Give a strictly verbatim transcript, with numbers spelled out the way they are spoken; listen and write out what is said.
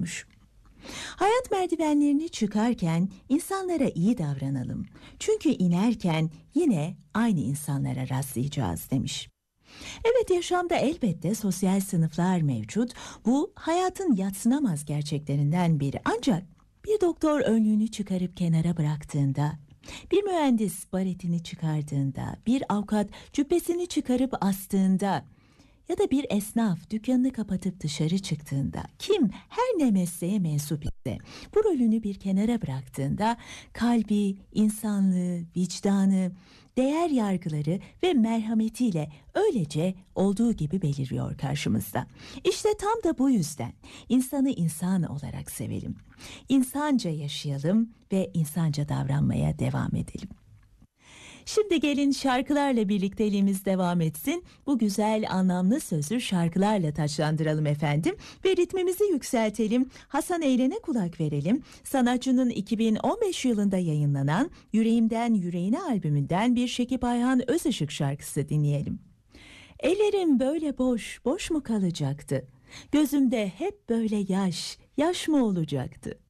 diyormuş. Hayat merdivenlerini çıkarken insanlara iyi davranalım. Çünkü inerken yine aynı insanlara rastlayacağız demiş. Evet, yaşamda elbette sosyal sınıflar mevcut. Bu hayatın yadsınamaz gerçeklerinden biri. Ancak bir doktor önlüğünü çıkarıp kenara bıraktığında, bir mühendis baretini çıkardığında, bir avukat cübbesini çıkarıp astığında ya da bir esnaf dükkanını kapatıp dışarı çıktığında, kim her ne mesleğe mensup ise bu rolünü bir kenara bıraktığında kalbi, insanlığı, vicdanı, değer yargıları ve merhametiyle öylece olduğu gibi beliriyor karşımızda. İşte tam da bu yüzden insanı insan olarak sevelim. İnsanca yaşayalım ve insanca davranmaya devam edelim. Şimdi gelin şarkılarla birlikteliğimiz devam etsin. Bu güzel anlamlı sözü şarkılarla taçlandıralım efendim ve ritmimizi yükseltelim. Hasan Eylen'e kulak verelim. Sanatçının iki bin on beş yılında yayınlanan Yüreğimden Yüreğine albümünden bir Şekip Ayhan Özışık şarkısı dinleyelim. Ellerim böyle boş, boş mu kalacaktı? Gözümde hep böyle yaş, yaş mı olacaktı?